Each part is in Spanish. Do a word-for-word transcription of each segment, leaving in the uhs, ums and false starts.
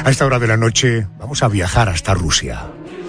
A esta hora de la noche vamos a viajar hasta Rusia.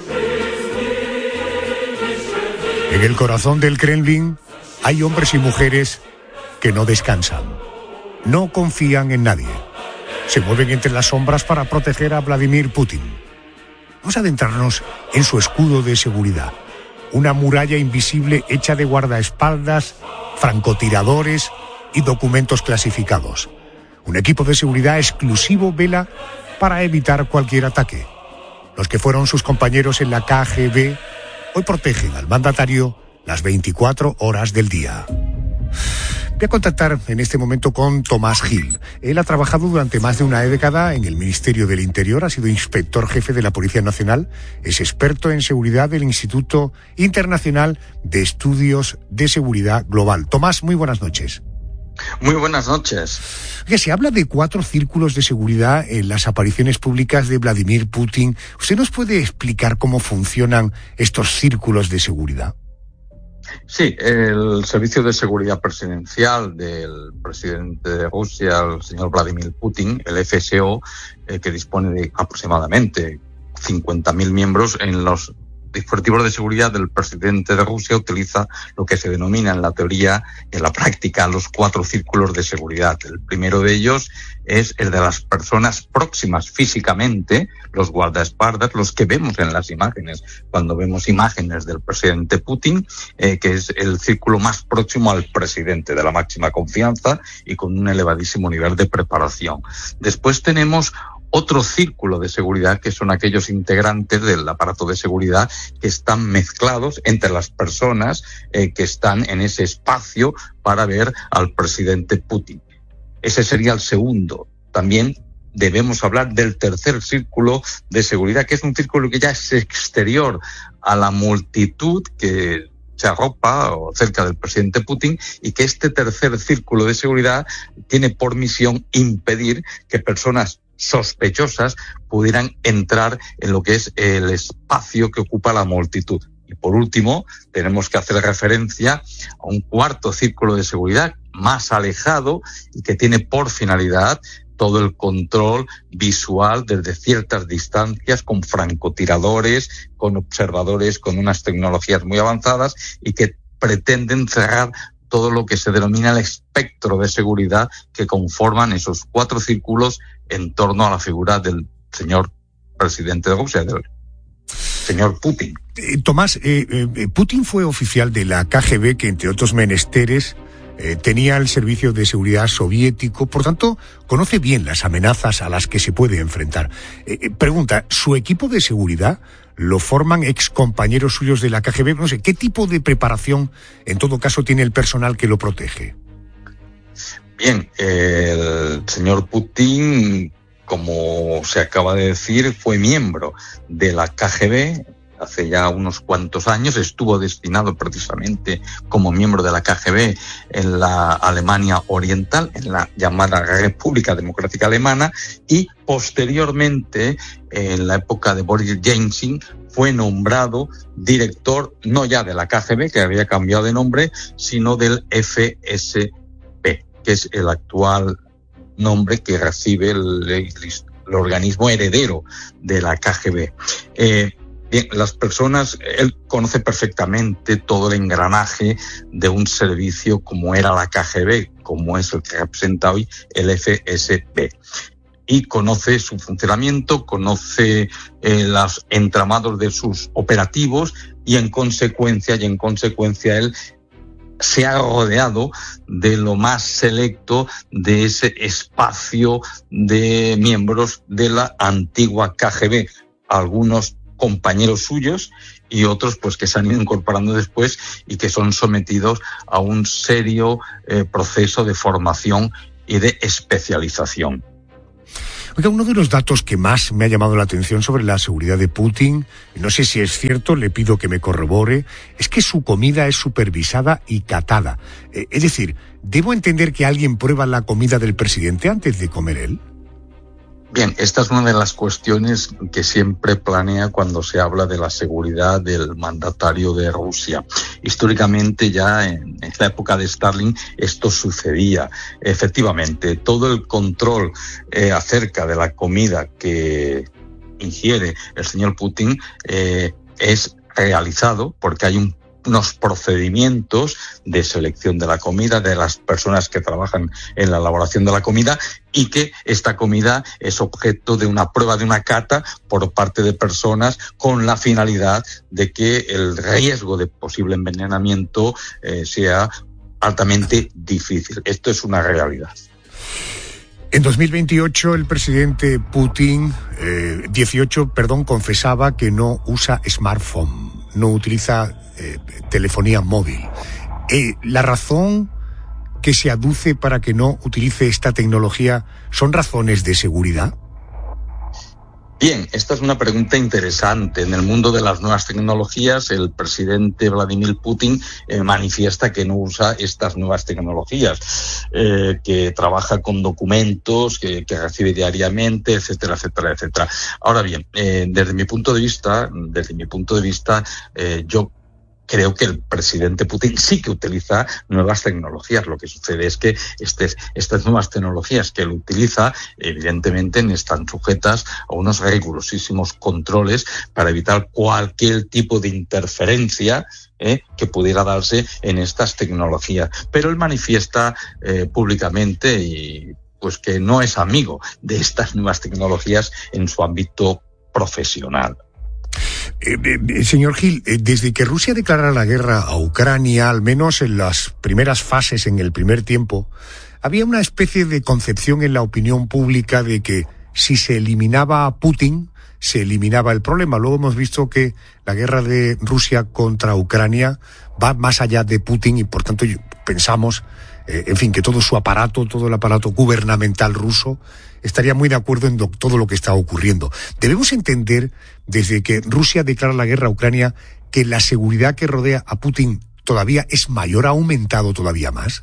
En el corazón del Kremlin hay hombres y mujeres que no descansan, no confían en nadie, se mueven entre las sombras para proteger a Vladimir Putin. Vamos a adentrarnos en su escudo de seguridad, una muralla invisible hecha de guardaespaldas, francotiradores y documentos clasificados. Un equipo de seguridad exclusivo vela para evitar cualquier ataque. Los que fueron sus compañeros en la K G B hoy protegen al mandatario las veinticuatro horas del día. Voy a contactar en este momento con Tomás Gil. Él ha trabajado durante más de una década en el Ministerio del Interior, ha sido inspector jefe de la Policía Nacional, es experto en seguridad del Instituto Internacional de Estudios de Seguridad Global. Tomás, muy buenas noches. Muy buenas noches. Oye, se habla de cuatro círculos de seguridad en las apariciones públicas de Vladimir Putin. ¿Usted nos puede explicar cómo funcionan estos círculos de seguridad? Sí, el Servicio de Seguridad Presidencial del presidente de Rusia, el señor Vladimir Putin, el F S O, eh, que dispone de aproximadamente cincuenta mil miembros en los dispositivos de seguridad del presidente de Rusia, utiliza lo que se denomina en la teoría y en la práctica los cuatro círculos de seguridad. El primero de ellos es el de las personas próximas físicamente, los guardaespaldas, los que vemos en las imágenes, cuando vemos imágenes del presidente Putin, eh, que es el círculo más próximo al presidente, de la máxima confianza y con un elevadísimo nivel de preparación. Después tenemos otro círculo de seguridad, que son aquellos integrantes del aparato de seguridad que están mezclados entre las personas eh, que están en ese espacio para ver al presidente Putin. Ese sería el segundo. También debemos hablar del tercer círculo de seguridad, que es un círculo que ya es exterior a la multitud que se arropa o cerca del presidente Putin, y que este tercer círculo de seguridad tiene por misión impedir que personas sospechosas pudieran entrar en lo que es el espacio que ocupa la multitud. Y por último, tenemos que hacer referencia a un cuarto círculo de seguridad más alejado y que tiene por finalidad todo el control visual desde ciertas distancias, con francotiradores, con observadores, con unas tecnologías muy avanzadas, y que pretenden cerrar todo lo que se denomina el espectro de seguridad que conforman esos cuatro círculos en torno a la figura del señor presidente de Rusia, del señor Putin. Eh, Tomás, eh, eh, Putin fue oficial de la K G B, que entre otros menesteres eh, tenía el servicio de seguridad soviético, por tanto, conoce bien las amenazas a las que se puede enfrentar. Eh, eh, pregunta, ¿su equipo de seguridad lo forman excompañeros suyos de la K G B? No sé, ¿qué tipo de preparación, en todo caso, tiene el personal que lo protege? Bien, el señor Putin, como se acaba de decir, fue miembro de la K G B hace ya unos cuantos años. Estuvo destinado precisamente como miembro de la K G B en la Alemania Oriental, en la llamada República Democrática Alemana, y posteriormente, en la época de Boris Yeltsin, fue nombrado director no ya de la K G B, que había cambiado de nombre, sino del F S B, que es el actual nombre que recibe el, el, el organismo heredero de la K G B. Eh, bien, las personas, él conoce perfectamente todo el engranaje de un servicio como era la K G B, como es el que representa hoy el F S B. Y conoce su funcionamiento, conoce eh, los entramados de sus operativos, y en consecuencia, y en consecuencia él se ha rodeado de lo más selecto de ese espacio de miembros de la antigua K G B, algunos compañeros suyos y otros pues que se han ido incorporando después y que son sometidos a un serio eh, proceso de formación y de especialización. Oiga, uno de los datos que más me ha llamado la atención sobre la seguridad de Putin, no sé si es cierto, le pido que me corrobore, es que su comida es supervisada y catada. Eh, es decir, ¿debo entender que alguien prueba la comida del presidente antes de comer él? Bien, esta es una de las cuestiones que siempre planea cuando se habla de la seguridad del mandatario de Rusia. Históricamente, ya en la época de Stalin, esto sucedía. Efectivamente, todo el control eh, acerca de la comida que ingiere el señor Putin eh, es realizado porque hay un unos procedimientos de selección de la comida, de las personas que trabajan en la elaboración de la comida, y que esta comida es objeto de una prueba, de una cata por parte de personas con la finalidad de que el riesgo de posible envenenamiento eh, sea altamente difícil. Esto es una realidad. En dos mil veintiocho el presidente Putin, eh, dieciocho, perdón, confesaba que no usa smartphone, no utiliza eh, telefonía móvil. Eh, la razón que se aduce para que no utilice esta tecnología son razones de seguridad. Bien, esta es una pregunta interesante. En el mundo de las nuevas tecnologías, el presidente Vladimir Putin eh, manifiesta que no usa estas nuevas tecnologías, eh, que trabaja con documentos, que, que recibe diariamente, etcétera, etcétera, etcétera. Ahora bien, eh, desde mi punto de vista, desde mi punto de vista, eh, yo creo que el presidente Putin sí que utiliza nuevas tecnologías. Lo que sucede es que este, estas nuevas tecnologías que él utiliza, evidentemente, están sujetas a unos rigurosísimos controles para evitar cualquier tipo de interferencia eh, que pudiera darse en estas tecnologías. Pero él manifiesta eh, públicamente y pues que no es amigo de estas nuevas tecnologías en su ámbito profesional. Eh, eh, señor Gil, eh, desde que Rusia declarara la guerra a Ucrania, al menos en las primeras fases, en el primer tiempo, había una especie de concepción en la opinión pública de que si se eliminaba a Putin, se eliminaba el problema. Luego hemos visto que la guerra de Rusia contra Ucrania va más allá de Putin y, por tanto, pensamos, eh, en fin, que todo su aparato, todo el aparato gubernamental ruso estaría muy de acuerdo en do- todo lo que está ocurriendo. Debemos entender, desde que Rusia declara la guerra a Ucrania, que la seguridad que rodea a Putin todavía es mayor, ha aumentado todavía más.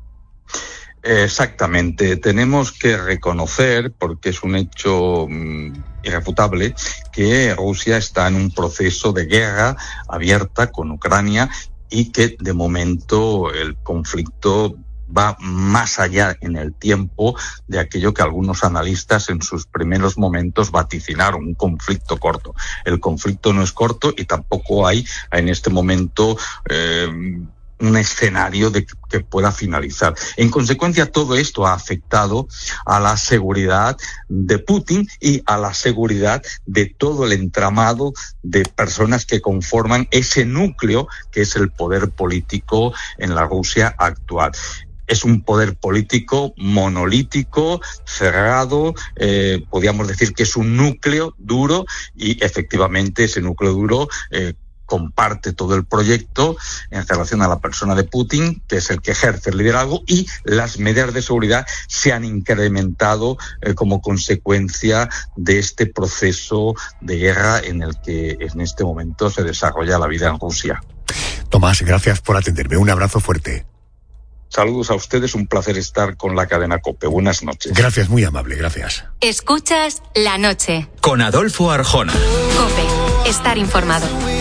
Exactamente. Tenemos que reconocer, porque es un hecho mmm, irrefutable, que Rusia está en un proceso de guerra abierta con Ucrania y que, de momento, el conflicto va más allá en el tiempo de aquello que algunos analistas en sus primeros momentos vaticinaron, un conflicto corto. El conflicto no es corto y tampoco hay en este momento eh, un escenario de que pueda finalizar. En consecuencia, todo esto ha afectado a la seguridad de Putin y a la seguridad de todo el entramado de personas que conforman ese núcleo que es el poder político en la Rusia actual. Es un poder político monolítico, cerrado, eh, podríamos decir que es un núcleo duro y efectivamente ese núcleo duro eh, comparte todo el proyecto en relación a la persona de Putin, que es el que ejerce el liderazgo, y las medidas de seguridad se han incrementado eh, como consecuencia de este proceso de guerra en el que en este momento se desarrolla la vida en Rusia. Tomás, gracias por atenderme. Un abrazo fuerte. Saludos a ustedes, un placer estar con la cadena COPE. Buenas noches. Gracias, muy amable, gracias. Escuchas La Noche con Adolfo Arjona. COPE, estar informado.